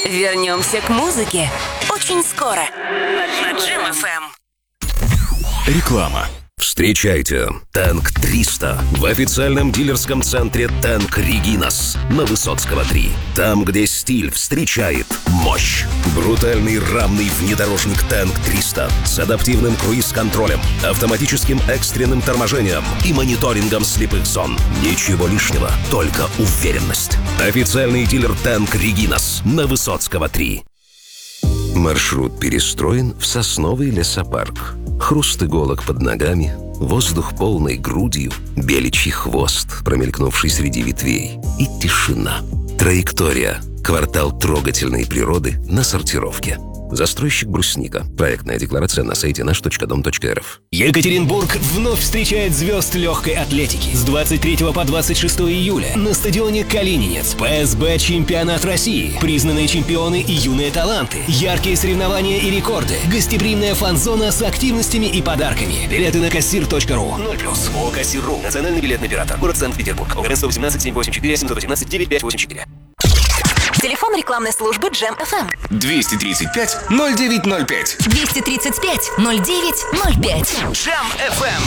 Вернемся к музыке очень скоро на Джем ФМ. Реклама. Встречайте Танк 300 в официальном дилерском центре Танк Регинас на Высоцкого 3. Там, где стиль встречает мощь. Брутальный рамный внедорожник Танк 300 с адаптивным круиз-контролем, автоматическим экстренным торможением и мониторингом слепых зон. Ничего лишнего, только уверенность. Официальный дилер Танк Регинас на Высоцкого 3. Маршрут перестроен в сосновый лесопарк. Хруст иголок под ногами, воздух полной грудью, беличий хвост, промелькнувший среди ветвей, и тишина. Траектория. Квартал трогательной природы на сортировке. Застройщик «Брусника». Проектная декларация на сайте наш.дом.рф. Екатеринбург вновь встречает звезд легкой атлетики. С 23 по 26 июля на стадионе «Калининец» ПСБ «Чемпионат России». Признанные чемпионы и юные таланты. Яркие соревнования и рекорды. Гостеприимная фан-зона с активностями и подарками. Билеты на кассир.ру. 0+. ООО «Кассир.ру». Национальный билетный оператор. Город Санкт-Петербург. ОГРН 118 784 718 9584. Телефон рекламной службы Джем ФМ. 235-0905. 235-0905. Джем ФМ.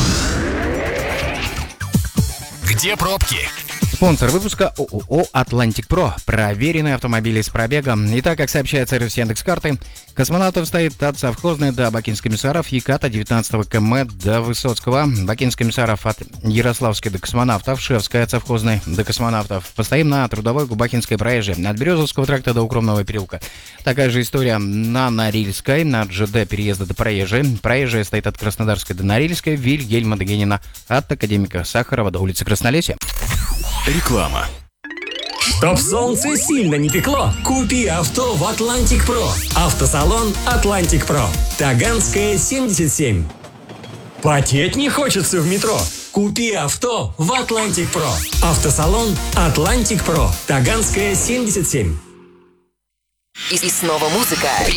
Где пробки? Спонсор выпуска ООО «Атлантик Про». Проверенные автомобили с пробегом. Итак, как сообщает сервис Яндекс.Карты, космонавтов стоит от совхозной до Бакинских комиссаров, Еката 19 км до Высоцкого, Бакинских комиссаров от Ярославской до космонавтов, Шевская от совхозной до космонавтов. Постоим на Трудовой Губахинской проезжей, от Березовского тракта до Укромного переулка. Такая же история на Норильской, на ЖД переезда до Проезжей. Проезжая стоит от Краснодарской до Норильской, Вильгельма Дегенина от Академика Сахарова до улицы Краснолесья. Реклама. Чтоб солнце сильно не пекло, купи авто в Атлантик Про. Автосалон Атлантик Про. Таганская, 77. Потеть не хочется в метро? Купи авто в Атлантик Про. Автосалон Атлантик Про. Таганская, 77. И снова музыка.